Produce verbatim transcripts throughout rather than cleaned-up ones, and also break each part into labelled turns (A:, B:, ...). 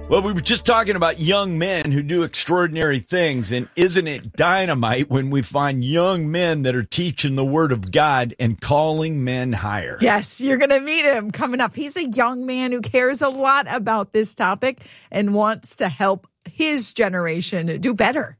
A: Well, we were just talking about young men who do extraordinary things, and isn't it dynamite when we find young men that are teaching the Word of God and calling men higher?
B: Yes, you're going to meet him coming up. He's a young man who cares a lot about this topic and wants to help his generation do better.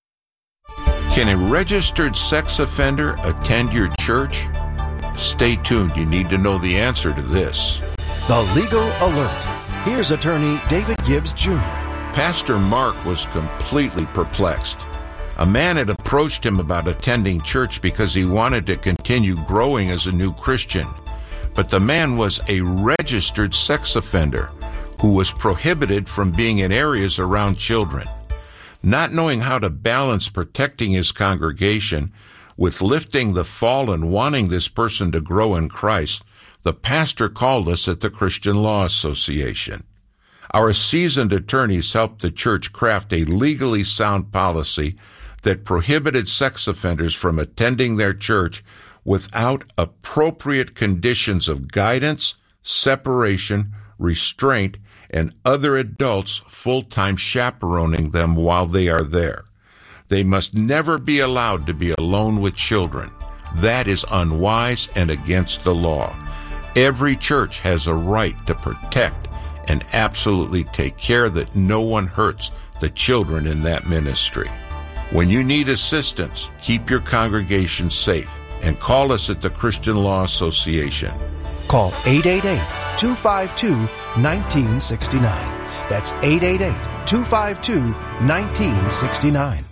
C: Can a registered sex offender attend your church? Stay tuned. You need to know the answer to this.
D: The Legal Alert. Here's attorney David Gibbs Junior
C: Pastor Mark was completely perplexed. A man had approached him about attending church because he wanted to continue growing as a new Christian. But the man was a registered sex offender who was prohibited from being in areas around children. Not knowing how to balance protecting his congregation with lifting the fallen, wanting this person to grow in Christ, the pastor called us at the Christian Law Association. Our seasoned attorneys helped the church craft a legally sound policy that prohibited sex offenders from attending their church without appropriate conditions of guidance, separation, restraint, and other adults full-time chaperoning them while they are there. They must never be allowed to be alone with children. That is unwise and against the law. Every church has a right to protect and absolutely take care that no one hurts the children in that ministry. When you need assistance, keep your congregation safe and call us at the Christian Law Association.
D: Call eight eight eight, two five two, one nine six nine. That's eight eight eight, two five two, one nine six nine.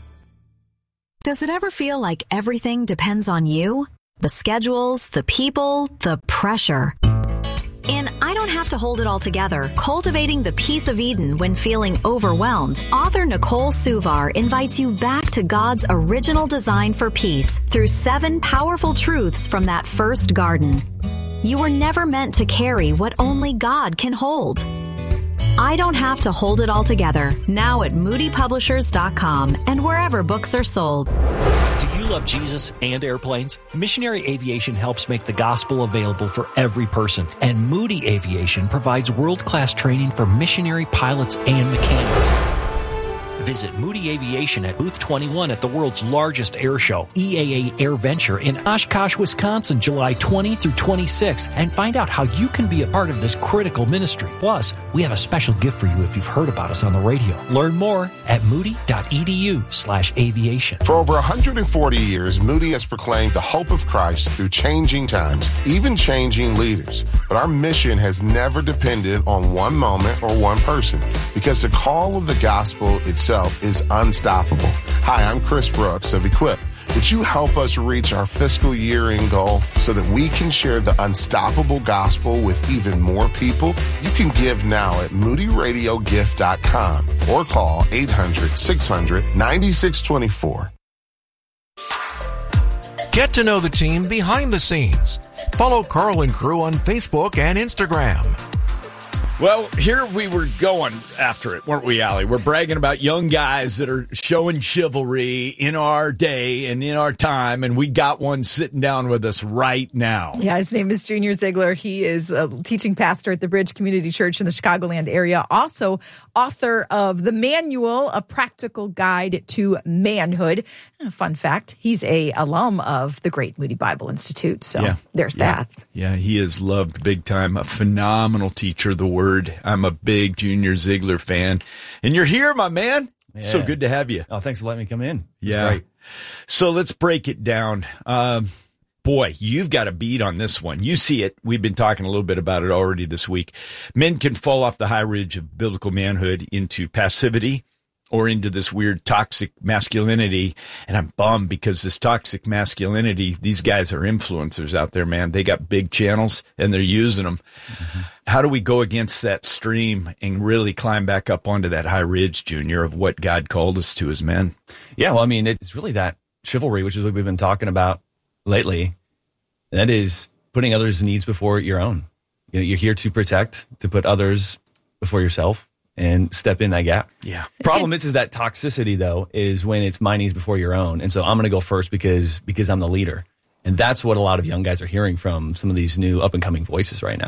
E: Does it ever feel like everything depends on you? The schedules, the people, the pressure. In I Don't Have to Hold It All Together, Cultivating the Peace of Eden When Feeling Overwhelmed, author Nicole Suvar invites you back to God's original design for peace through seven powerful truths from that first garden. You were never meant to carry what only God can hold. I Don't Have to Hold It All Together, now at moody publishers dot com and wherever books are sold.
F: Do you love Jesus and airplanes? Missionary Aviation helps make the gospel available for every person, and Moody Aviation provides world-class training for missionary pilots and mechanics. Visit Moody Aviation at Booth twenty-one at the world's largest air show, E A A Air Venture in Oshkosh, Wisconsin, July twentieth through twenty-sixth, and find out how you can be a part of this critical ministry. Plus, we have a special gift for you if you've heard about us on the radio. Learn more at moody.edu slash aviation.
G: For over one hundred forty years, Moody has proclaimed the hope of Christ through changing times, even changing leaders. But our mission has never depended on one moment or one person, because the call of the gospel itself is unstoppable. Hi, I'm Chris Brooks of Equip. Would you help us reach our fiscal year-end goal so that we can share the unstoppable gospel with even more people? You can give now at moody radio gift dot com or call eight hundred, six hundred, nine six two four.
H: Get to know the team behind the scenes. Follow Carl and crew on Facebook and Instagram.
A: Well, here we were going after it, weren't we, Allie? We're bragging about young guys that are showing chivalry in our day and in our time, and we got one sitting down with us right now.
B: Yeah, his name is Junior Ziegler. He is a teaching pastor at the Bridge Community Church in the Chicagoland area, also author of The Manual, a practical guide to manhood. Fun fact, he's a alum of the great Moody Bible Institute, so yeah. there's
A: yeah.
B: that.
A: Yeah, he is loved big time, a phenomenal teacher of the Word. I'm a big Junior Ziegler fan. And you're here, my man. Yeah. So good to have you.
I: Oh, thanks for letting me come in. It's
A: yeah.
I: great.
A: So let's break it down. Um, boy, you've got a beat on this one. You see it. We've been talking a little bit about it already this week. Men can fall off the high ridge of biblical manhood into passivity or into this weird toxic masculinity. And I'm bummed because this toxic masculinity, these guys are influencers out there, man. They got big channels and they're using them. Mm-hmm. How do we go against that stream and really climb back up onto that high ridge, Junior, of what God called us to as men?
I: Yeah, well, I mean, it's really that chivalry, which is what we've been talking about lately. That is putting others' needs before your own. You know, you're here to protect, to put others before yourself. And step in that gap.
A: Yeah.
I: Problem is, is that toxicity, though, is when it's my needs before your own. And so I'm going to go first because because I'm the leader. And that's what a lot of young guys are hearing from some of these new up-and-coming voices right now.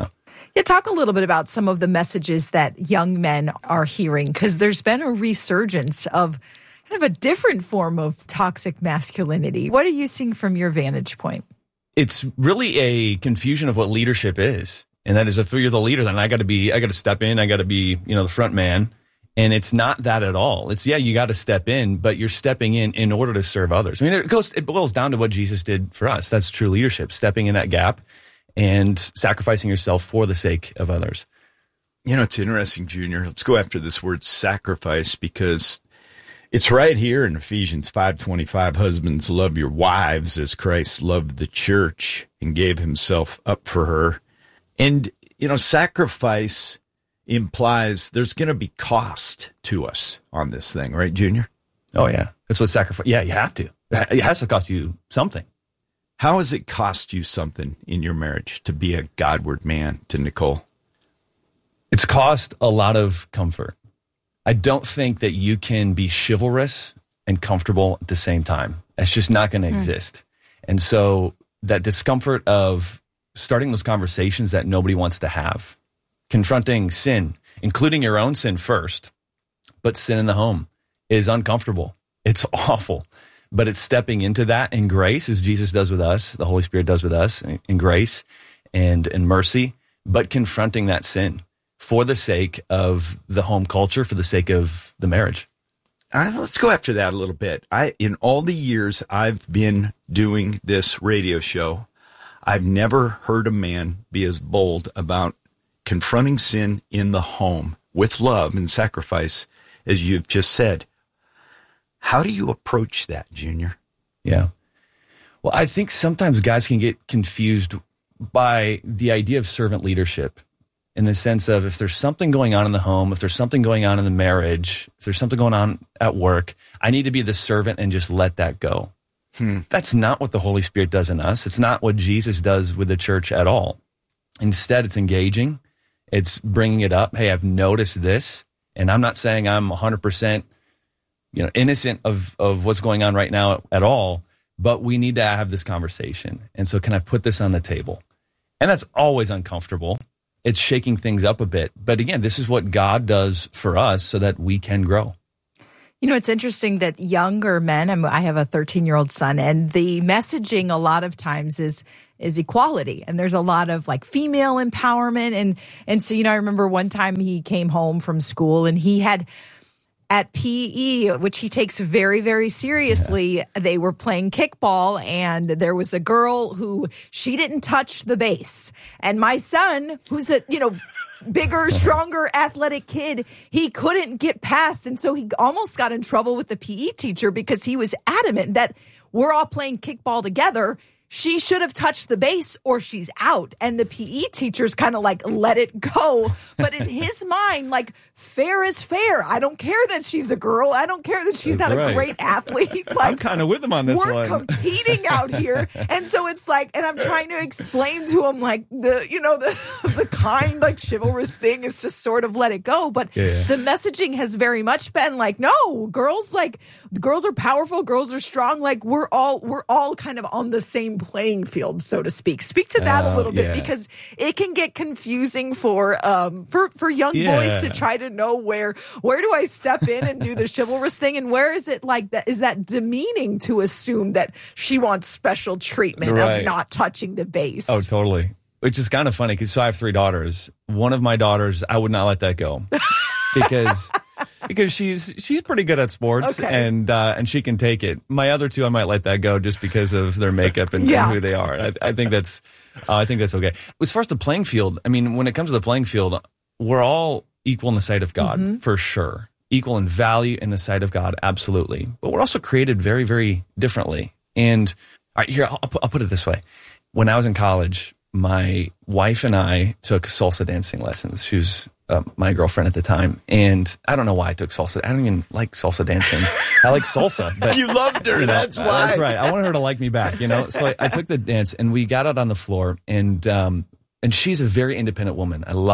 B: Yeah, talk a little bit about some of the messages that young men are hearing, because there's been a resurgence of kind of a different form of toxic masculinity. What are you seeing from your vantage point?
I: It's really a confusion of what leadership is. And that is, if you're the leader, then I got to be, I got to step in, I got to be, you know, the front man. And it's not that at all. It's, yeah, you got to step in, but you're stepping in in order to serve others. I mean, it goes, it boils down to what Jesus did for us. That's true leadership, stepping in that gap and sacrificing yourself for the sake of others.
A: You know, it's interesting, Junior. Let's go after this word sacrifice, because it's right here in Ephesians five twenty-five. Husbands, love your wives as Christ loved the church and gave himself up for her. And, you know, sacrifice implies there's going to be cost to us on this thing, right, Junior?
I: Oh, yeah. That's what sacrifice, yeah, you have to. It has to cost you something.
A: How has it cost you something in your marriage to be a Godward man to Nicole?
I: It's cost a lot of comfort. I don't think that you can be chivalrous and comfortable at the same time. That's just not going to hmm. exist. And so that discomfort of starting those conversations that nobody wants to have, confronting sin, including your own sin first, but sin in the home is uncomfortable. It's awful. But it's stepping into that in grace, as Jesus does with us, the Holy Spirit does with us, in grace and in mercy, but confronting that sin for the sake of the home culture, for the sake of the marriage.
A: Uh, let's go after that a little bit. I, in all the years I've been doing this radio show, I've never heard a man be as bold about confronting sin in the home with love and sacrifice as you've just said. How do you approach that, Junior?
I: Yeah. Well, I think sometimes guys can get confused by the idea of servant leadership, in the sense of, if there's something going on in the home, if there's something going on in the marriage, if there's something going on at work, I need to be the servant and just let that go. Hmm. That's not what the Holy Spirit does in us. It's not what Jesus does with the church at all. Instead, it's engaging. It's bringing it up. Hey, I've noticed this, and I'm not saying I'm one hundred percent you know, innocent of, of what's going on right now at all, but we need to have this conversation. And so can I put this on the table? And that's always uncomfortable. It's shaking things up a bit. But again, this is what God does for us so that we can grow.
B: You know, it's interesting that younger men, I'm, I have a thirteen-year-old son, and the messaging a lot of times is is equality. And there's a lot of like female empowerment. And, and so, you know, I remember one time he came home from school and he had, at P E, which he takes very, very seriously, yeah. They were playing kickball, and there was a girl who, she didn't touch the base. And my son, who's a, you know, bigger, stronger, athletic kid, he couldn't get past. And so he almost got in trouble with the P E teacher because he was adamant that we're all playing kickball together. She should have touched the base or she's out. And the P E teachers kind of like let it go. But in his mind, like, fair is fair. I don't care that she's a girl. I don't care that she's
I: That's
B: not
I: right.
B: a great athlete. Like,
I: I'm kind of with him on this
B: we're
I: one.
B: We're competing out here. And so it's like, and I'm trying to explain to him, like, the, you know, the, the kind, like, chivalrous thing is just sort of let it go. But yeah. the messaging has very much been like, no, girls, like, girls are powerful. Girls are strong. Like, we're all, we're all kind of on the same playing field, so to speak. Speak to that
I: uh,
B: a little bit,
I: yeah.
B: because it can get confusing for um for for young
I: yeah.
B: boys to try to know where where do I step in and do the chivalrous thing, and where is it like that? Is that demeaning to assume that she wants special treatment
I: right.
B: of not touching the base?
I: Oh, totally. Which is kind of funny because so I have three daughters. One of my daughters, I would not let that go because. Because she's she's pretty good at sports
B: okay.
I: and uh, and she can take it. My other two, I might let that go just because of their makeup and,
B: yeah.
I: and who they are. I, I think that's uh, I think that's okay. As far as the playing field, I mean, when it comes to the playing field, we're all equal in the sight of God mm-hmm. for sure. Equal in value in the sight of God, absolutely. But we're also created very, very differently. And all right, here, I'll, I'll put it this way: when I was in college, my wife and I took salsa dancing lessons. She was Uh, my girlfriend at the time, and I don't know why I took salsa. I don't even like salsa dancing. I like salsa. But,
A: you loved her,
I: you know,
A: that's why.
I: That's right. I wanted her to like me back, you know. So I, I took the dance, and we got out on the floor, and um, and she's a very independent woman. I love it.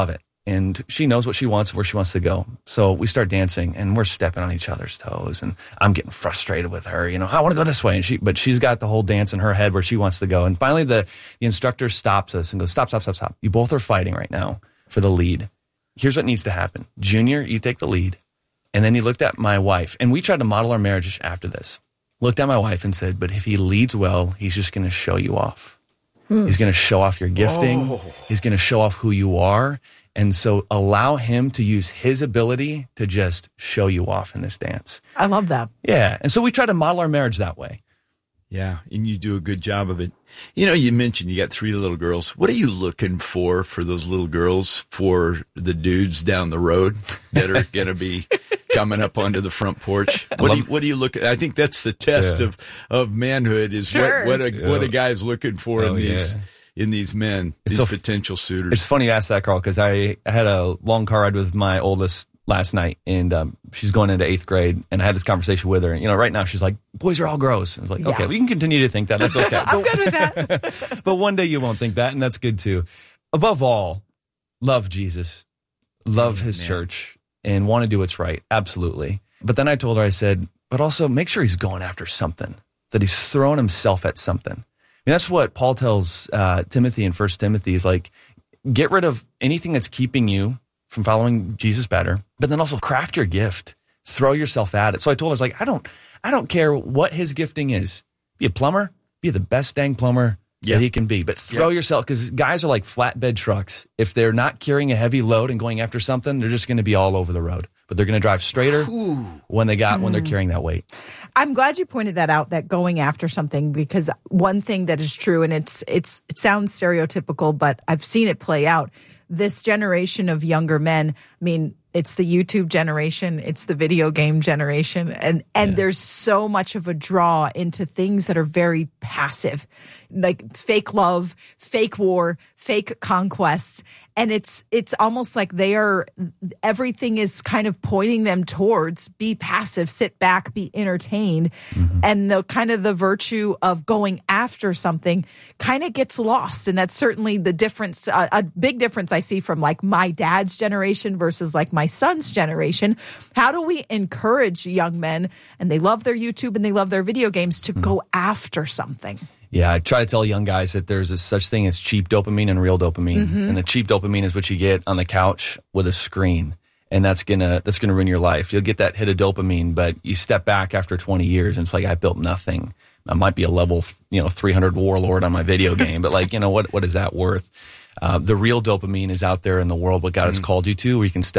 I: and she knows what she wants, where she wants to go. So we start dancing, and we're stepping on each other's toes, and I'm getting frustrated with her. You know, I want to go this way, and she, but she's got the whole dance in her head where she wants to go. And finally, the the instructor stops us and goes, "Stop, stop, stop, stop! You both are fighting right now for the lead. Here's what needs to happen, Junior. You take the lead." And then he looked at my wife, and we tried to model our marriage after this. Looked at my wife and said, "But if he leads well, he's just going to show you off. Hmm. He's going to show off your gifting. Oh. He's going to show off who you are." And so allow him to use his ability to just show you off in this dance.
B: I love that.
I: Yeah. And so we try to model our marriage that way.
A: Yeah. And you do a good job of it. You know, you mentioned you got three little girls. What are you looking for for those little girls for the dudes down the road that are going to be coming up onto the front porch? What do you, what do you look at? I think that's the test yeah. of, of manhood is
B: sure.
A: what, what a,
I: yeah.
A: what a guy's looking for
I: oh,
A: in these
I: yeah.
A: in these men,
I: it's
A: these
I: so,
A: potential suitors.
I: It's funny you asked that, Carl, because I, I had a long car ride with my oldest last night, and um, she's going into eighth grade, and I had this conversation with her. And, you know, right now she's like, boys are all gross. And it's like,
B: yeah.
I: okay, we can continue to think that. That's okay.
B: I'm good with that.
I: But one day you won't think that, and that's good too. Above all, love Jesus, love his
A: Man.
I: church, and want to do what's right. Absolutely. But then I told her, I said, but also make sure he's going after something, that he's throwing himself at something. And that's what Paul tells uh, Timothy in First Timothy is like, get rid of anything that's keeping you from following Jesus better, but then also craft your gift, throw yourself at it. So I told her, I was like, I don't, I don't care what his gifting is. Be a plumber, be the best dang plumber yeah. that he can be, but throw yeah. yourself, because guys are like flatbed trucks. If they're not carrying a heavy load and going after something, they're just going to be all over the road, but they're going to drive straighter Ooh. when they got, mm. when they're carrying that weight.
B: I'm glad you pointed that out, that going after something, because one thing that is true, and it's it's it sounds stereotypical, but I've seen it play out. This generation of younger men, I mean, it's the YouTube generation, it's the video game generation, and and yeah. there's so much of a draw into things that are very passive, like fake love, fake war, fake conquests. And it's it's almost like they are, everything is kind of pointing them towards be passive, sit back, be entertained. Mm-hmm. And the kind of the virtue of going after something kind of gets lost. And that's certainly the difference, uh, a big difference I see from like my dad's generation versus like my son's generation. How do we encourage young men, and they love their YouTube and they love their video games, to mm-hmm. go after something?
I: Yeah, I try to tell young guys that there's a such thing as cheap dopamine and real dopamine. Mm-hmm. And the cheap dopamine is what you get on the couch with a screen. And that's gonna that's gonna ruin your life. You'll get that hit of dopamine, but you step back after twenty years and it's like, I built nothing. I might be a level, you know, three hundred warlord on my video game, but like, you know, what what is that worth? Uh, the real dopamine is out there in the world, what God mm-hmm. has called you to, where you can step